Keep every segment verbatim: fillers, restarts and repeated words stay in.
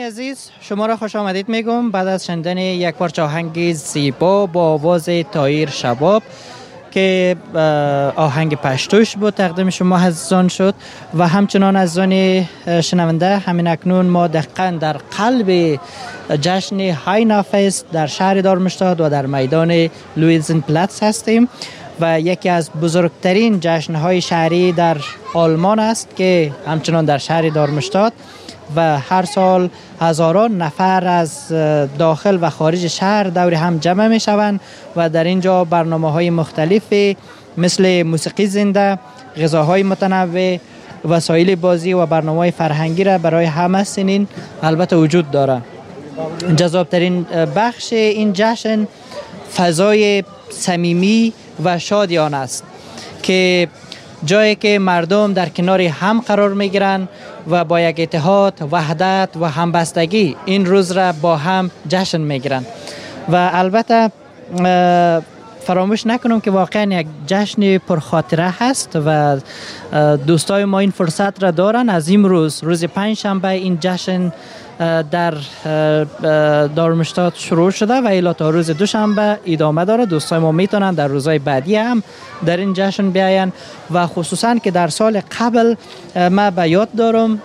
عزیز، شما را خوش آمدید میگم بعد از شنیدن یک پارچه آهنگ زیبا با آواز طاهر شباب که آهنگ پشتوش بود تقدیم شما عزیزان شد و همچنان عزیزان شنونده، همین اکنون ما دقیقاً در قلب جشن هاینا فست در شهر دارمشتاد و در میدان لویزن پلاتس هستیم و یکی از بزرگترین جشن‌های شهری در آلمان است که همچنان در شهر دارمشتاد و هر سال هزاران نفر از داخل و خارج شهر دور هم جمع می شوند و در اینجا برنامه‌های مختلفی مثل موسیقی زنده، غذاهای متنوع، وسایل بازی و برنامه‌های فرهنگی را برای همه سنین البته وجود دارد. جذابترین بخش این جشن فضای صمیمی و شادیان است که جایی که مردم در کنار هم قرار می گیرند و با یک اتحاد، وحدت و همبستگی این روز را با هم جشن می گیرند و البته فراموش نکنم که واقعا یک جشن پرخاطره هست و دوستای ما این فرصت را دارن. از این روز روز پنج شنبه این جشن در دارمشتاد شروع شده و الی تا روز دوشنبه ادامه داره. دوستای ما میتونن در روزهای بعدی هم در این جشن بیاین و خصوصا که در سال قبل ما به یاد دارم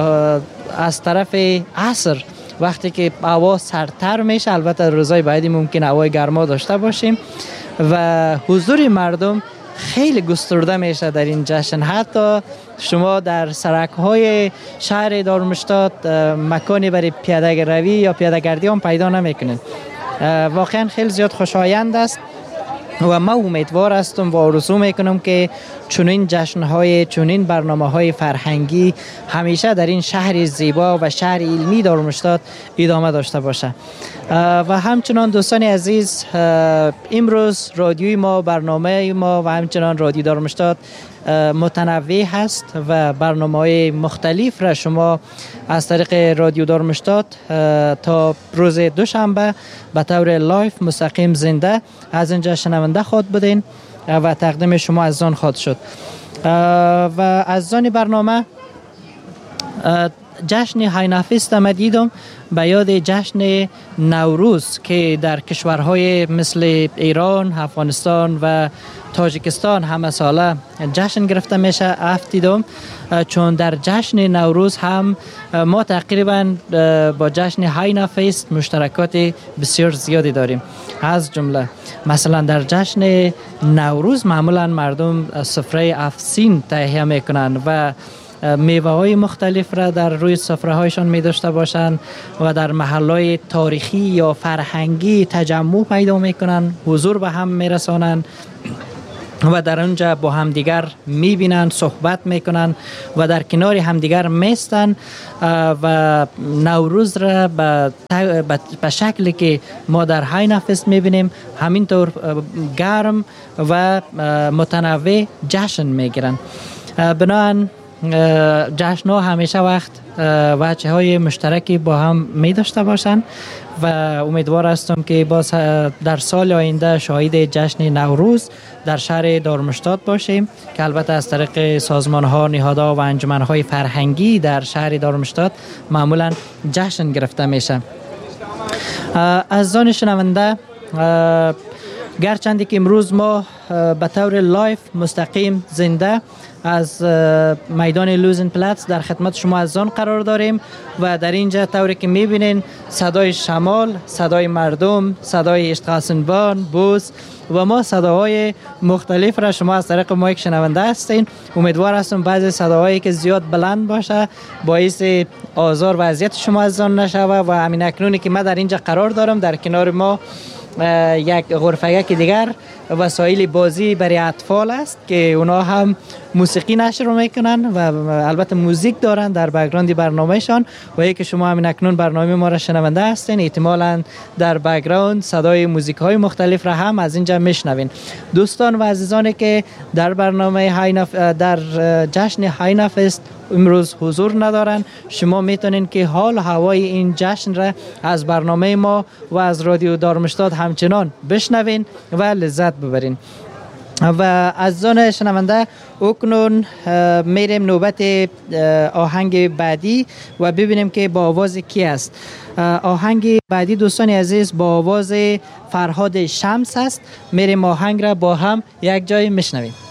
از طرف عصر وقتی که هوا سردتر میشه، البته روزهای بعدی ممکن هوای گرما داشته باشیم و حضور مردم خیلی گسترده میشه در این جشن. حتی شما در سرک‌های شهر دارمشتاد مکانی برای پیاده روی یا پیاده گردی هم پیدا نمیکنید. واقعا خیلی زیاد خوشایند است و ما امیدوار هستم و آرزو میکنم که چنین جشن‌های، چنین برنامه‌های فرهنگی همیشه در این شهر زیبا و شهر علمی دارمشتاد ادامه داشته باشه. و همچنان دوستان عزیز، امروز رادیوی ما، برنامه ما و همچنان رادیو دارمشتاد متنوع هست و برنامه‌های مختلف را شما از طریق رادیو دارمشتاد تا روز دوشنبه به طور لایف مستقیم زنده از اینجا شنونده خواهد بودین و تقدیم شما از آن خواهد شد. و از آن برنامه جشن هاینا فست دیدم به یاد جشن نوروز که در کشورهای مثل ایران، افغانستان و تاجیکستان همه ساله جشن گرفته میشه افتیدم، چون در جشن نوروز هم ما تقریبا با جشن هاینا فست مشترکات بسیار زیادی داریم. از جمله مثلا در جشن نوروز معمولا مردم سفره افسین تهیه میکنن و میوه های مختلف را در روی سفره هایشان می داشته باشند و در محلهای تاریخی یا فرهنگی تجمع پیدا می کنند، حضور به هم می رسانند و در اونجا با همدیگر می بینند، صحبت می کنند و در کنار همدیگر میستند و نوروز را به شکلی که ما در هاینا فست می بینیم همینطور گرم و متنوع جشن می گیرند. بنابراین جشن ها همیشه وقت وجه های مشترکی با هم می داشته باشند و امیدوار هستم که باز در سال آینده شاهد جشن نوروز در شهر دارمشتاد باشیم که البته از طریق سازمان ها، نهادها و انجمن های فرهنگی در شهر دارمشتاد معمولا جشن گرفته میشه. از آن شنونده، گرچند که امروز ما به طور لایف مستقیم زنده از میدان لویزن پلاتس در خدمت شما از آن قرار داریم و در اینجا طوری که میبینین صدای شمال، صدای مردم، صدای اشتغاسنبان، بوس و ما صداهای مختلف را شما از طریق مایک شنونده هستین. امیدوار هستم بعضی صداهایی که زیاد بلند باشه باعث آزار و اذیت شما از آن نشوه و همین اکنونی که من در اینجا قرار دارم در کنار ما یک غرفه که دیگر وسایل بازی برای اطفال است که اونا هم موسیقی نشر میکنن و البته موزیک دارن در بک‌گراند برنامهشان و یکی شما همین اکنون برنامه ما را شنونده هستین، احتمالاً در بک‌گراند صدای موزیک های مختلف را هم از اینجا میشنوین. دوستان و عزیزانی که در برنامه هاینا در جشن هاینا فست امروز حضور ندارن، شما میتونین که حال و هوای این جشن را از برنامه ما و از رادیو دارمشتاد همچنان بشنوین و لذت ببرین. و از آن شنونده اکنون میریم نوبت آهنگ بعدی و ببینیم که با آواز کی است. آهنگ بعدی دوستان عزیز با آواز فرهاد شمس است. میریم آهنگ را با هم یک جای میشنویم.